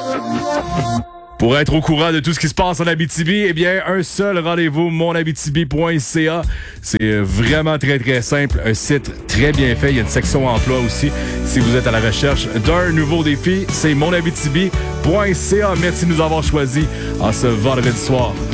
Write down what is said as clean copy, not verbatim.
Pour être au courant de tout ce qui se passe en Abitibi, eh bien, un seul rendez-vous, monabitibi.ca. C'est vraiment très, très simple. Un site très bien fait. Il y a une section emploi aussi. Si vous êtes à la recherche d'un nouveau défi, c'est monabitibi.ca. Merci de nous avoir choisis en ce vendredi soir.